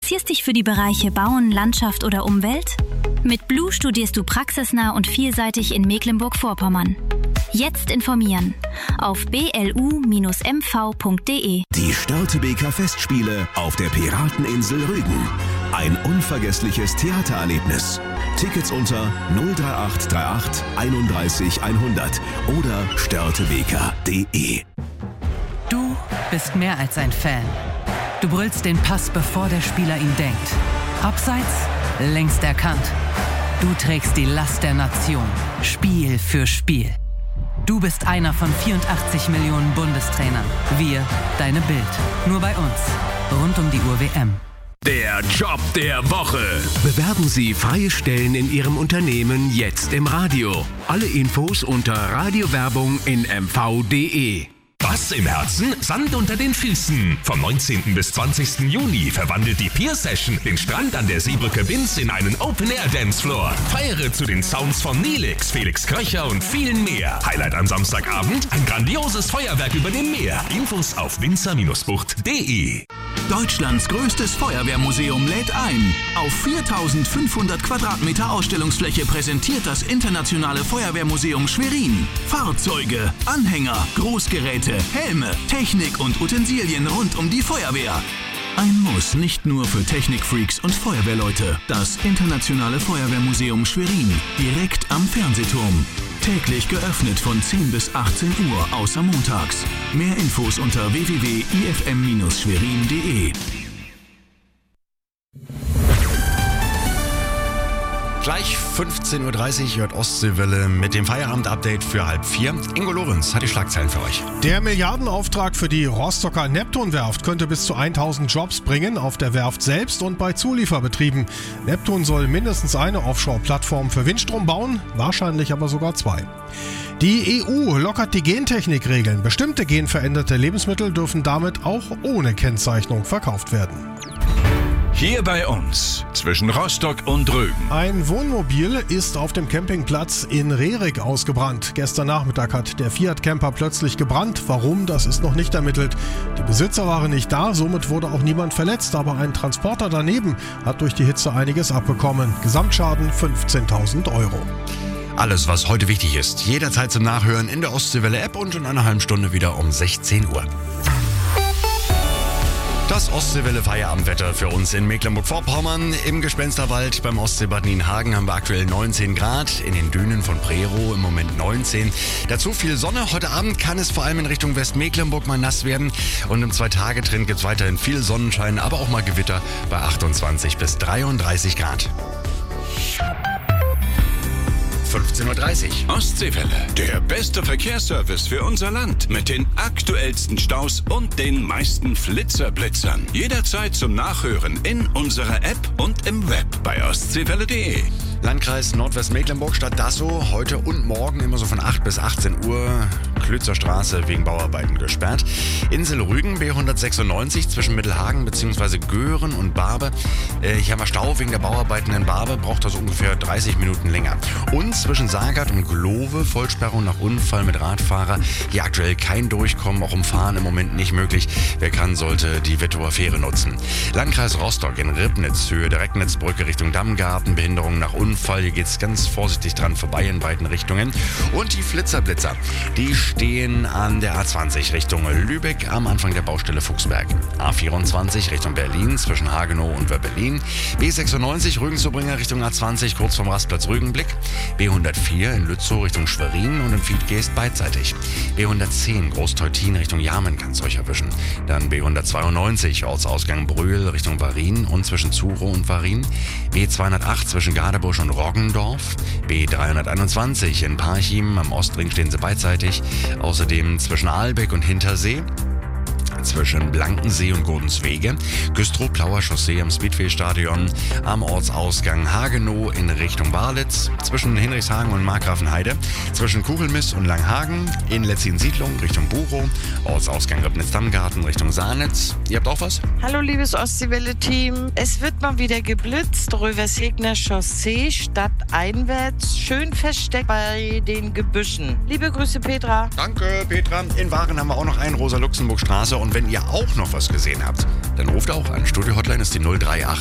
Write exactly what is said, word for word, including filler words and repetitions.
interessierst dich für die Bereiche Bauen, Landschaft oder Umwelt? Mit Blue studierst du praxisnah und vielseitig in Mecklenburg-Vorpommern. Jetzt informieren auf b l u Bindestrich m v punkt d e. Die Störtebeker Festspiele auf der Pirateninsel Rügen. Ein unvergessliches Theatererlebnis. Tickets unter null drei acht drei acht einunddreißig hundert oder störtebeker punkt d e. Du bist mehr als ein Fan. Du brüllst den Pass, bevor der Spieler ihn denkt. Abseits, längst erkannt. Du trägst die Last der Nation, Spiel für Spiel. Du bist einer von vierundachtzig Millionen Bundestrainern. Wir, deine Bild. Nur bei uns. Rund um die Uhr W M. Der Job der Woche. Bewerben Sie freie Stellen in Ihrem Unternehmen jetzt im Radio. Alle Infos unter Radiowerbung in m v punkt d e. Was im Herzen? Sand unter den Füßen. Vom neunzehnten bis zwanzigsten Juni verwandelt die Pier Session den Strand an der Seebrücke Binz in einen Open-Air-Dancefloor. Feiere zu den Sounds von Nelix, Felix Kröcher und vielen mehr. Highlight am Samstagabend? Ein grandioses Feuerwerk über dem Meer. Infos auf winzer Bindestrich bucht punkt d e. Deutschlands größtes Feuerwehrmuseum lädt ein. Auf viertausendfünfhundert Quadratmeter Ausstellungsfläche präsentiert das Internationale Feuerwehrmuseum Schwerin Fahrzeuge, Anhänger, Großgeräte, Helme, Technik und Utensilien rund um die Feuerwehr. Ein Muss nicht nur für Technikfreaks und Feuerwehrleute. Das Internationale Feuerwehrmuseum Schwerin, direkt am Fernsehturm. Täglich geöffnet von zehn bis achtzehn Uhr, außer montags. Mehr Infos unter w w w punkt i f m Bindestrich schwerin punkt d e. Gleich fünfzehn Uhr dreißig hört Ostseewelle mit dem Feierabend-Update für halb vier. Ingo Lorenz hat die Schlagzeilen für euch. Der Milliardenauftrag für die Rostocker Neptun-Werft könnte bis zu tausend Jobs bringen, auf der Werft selbst und bei Zulieferbetrieben. Neptun soll mindestens eine Offshore-Plattform für Windstrom bauen, wahrscheinlich aber sogar zwei. Die E U lockert die Gentechnikregeln. Bestimmte genveränderte Lebensmittel dürfen damit auch ohne Kennzeichnung verkauft werden. Hier bei uns, zwischen Rostock und Rügen. Ein Wohnmobil ist auf dem Campingplatz in Rerik ausgebrannt. Gestern Nachmittag hat der Fiat-Camper plötzlich gebrannt. Warum, das ist noch nicht ermittelt. Die Besitzer waren nicht da, somit wurde auch niemand verletzt. Aber ein Transporter daneben hat durch die Hitze einiges abbekommen. Gesamtschaden fünfzehntausend Euro. Alles, was heute wichtig ist, jederzeit zum Nachhören in der Ostseewelle-App und in einer halben Stunde wieder um sechzehn Uhr. Das Ostseewelle-Feierabendwetter für uns in Mecklenburg-Vorpommern. Im Gespensterwald beim Ostseebad Nienhagen haben wir aktuell neunzehn Grad. In den Dünen von Prerow im Moment neunzehn. Dazu viel Sonne. Heute Abend kann es vor allem in Richtung Westmecklenburg mal nass werden. Und im Zwei-Tage-Trend gibt es weiterhin viel Sonnenschein, aber auch mal Gewitter bei achtundzwanzig bis dreiunddreißig Grad. fünfzehn Uhr dreißig. Ostseewelle, der beste Verkehrsservice für unser Land. Mit den aktuellsten Staus und den meisten Flitzerblitzern. Jederzeit zum Nachhören in unserer App und im Web bei ostseewelle punkt d e. Landkreis Nordwestmecklenburg, Stadt Dassow, heute und morgen immer so von acht bis achtzehn Uhr. Klötzer Straße wegen Bauarbeiten gesperrt. Insel Rügen, B hundertsechsundneunzig zwischen Mittelhagen bzw. Göhren und Barbe. Äh, hier haben wir Stau wegen der Bauarbeiten in Barbe, braucht das ungefähr dreißig Minuten länger. Und zwischen Sagert und Glove, Vollsperrung nach Unfall mit Radfahrer. Hier aktuell kein Durchkommen, auch umfahren im Moment nicht möglich. Wer kann, sollte die Wettower Fähre nutzen. Landkreis Rostock in Ribnitz, Höhe der Recknitzbrücke Richtung Dammgarten, Behinderung nach Unfall. Hier geht es ganz vorsichtig dran vorbei in beiden Richtungen. Und die Flitzerblitzer, die stehen an der A zwanzig Richtung Lübeck am Anfang der Baustelle Fuchsberg. A vierundzwanzig Richtung Berlin zwischen Hagenow und Wöbbelin. B sechsundneunzig Rügen-Zubringer Richtung A zwanzig kurz vom Rastplatz Rügenblick. B hundertvier in Lützow Richtung Schwerin und im Fiedgeest beidseitig. B hundertzehn Großteutin Richtung Jamen kann es euch erwischen. Dann B hundertzweiundneunzig Ortsausgang Brühl Richtung Varin und zwischen Zurow und Varin. B zweihundertacht zwischen Gadebusch und Roggendorf. B dreihunderteinundzwanzig in Parchim am Ostring stehen sie beidseitig. Außerdem zwischen Aalbeck und Hintersee. Zwischen Blankensee und Gordenswege, Güstrow-Plauer Chaussee am Speedway-Stadion, am Ortsausgang Hagenow in Richtung Barlitz, zwischen Hinrichshagen und Markgrafenheide, zwischen Kugelmiss und Langhagen, in Letzin-Siedlung Richtung Buchow, Ortsausgang Ribnitz-Dammgarten Richtung Sahnitz. Ihr habt auch was? Hallo liebes Ostseewelle-Team, es wird mal wieder geblitzt, Rövershegner Chaussee, stadteinwärts, schön versteckt bei den Gebüschen. Liebe Grüße Petra. Danke Petra. In Waren haben wir auch noch einen Rosa-Luxemburg-Straße und wenn ihr auch noch was gesehen habt, dann ruft auch an. Studio Hotline ist die null drei acht